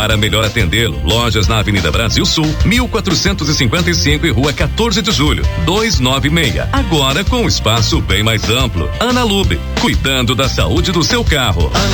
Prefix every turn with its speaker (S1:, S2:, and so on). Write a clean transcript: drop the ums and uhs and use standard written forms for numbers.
S1: Para melhor atendê-lo, lojas na Avenida Brasil Sul, 1455 e Rua 14 de Julho, 296. Agora com um espaço bem mais amplo. Ana Lube, cuidando da saúde do seu carro.